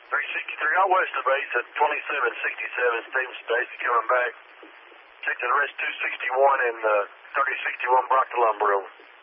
363 out west of base at 2767. Stevenson Stacy coming back. Check the rest 261 and 3061 Brock to Lumber over.